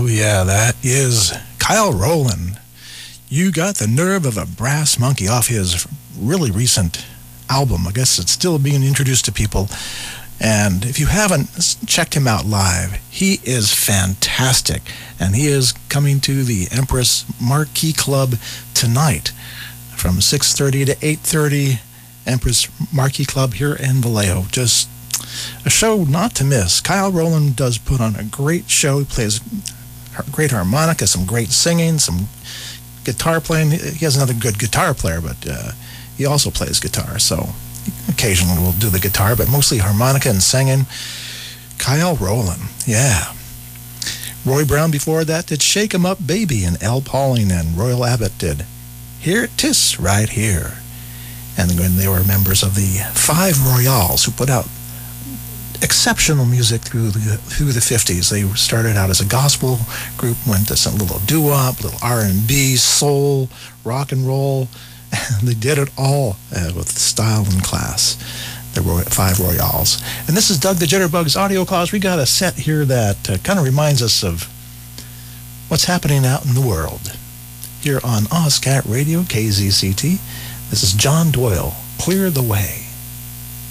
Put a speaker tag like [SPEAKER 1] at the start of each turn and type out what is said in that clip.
[SPEAKER 1] yeah, that is Kyle Rowland. You Got the Nerve of a Brass Monkey off his really recent album. I guess it's still being introduced to people. And if you haven't checked him out live, he is fantastic. And he is coming to the Empress Marquee Club tonight from 6:30 to 8:30. Empress Marquee Club here in Vallejo. Just a show not to miss. Kyle Rowland does put on a great show. He plays great harmonica, some great singing, some guitar playing. He has another good guitar player, but he also plays guitar, so occasionally we'll do the guitar, but mostly harmonica and singing. Kyle Rowland, yeah. Roy Brown before that did Shake 'Em Up Baby, and Al Pauling and Royal Abbott did Here 'Tis Right Here. And they were members of the Five Royals, who put out exceptional music through the 50s. They started out as a gospel group, went to some little doo-wop, little R&B, soul, rock and roll, and they did it all with style and class. The Five Royals. And this is Doug the Jitterbugs Audio Clause. We got a set here that kind of reminds us of what's happening out in the world. Here on OzCat Radio, KZCT, this is John Doyle, Clear the Way.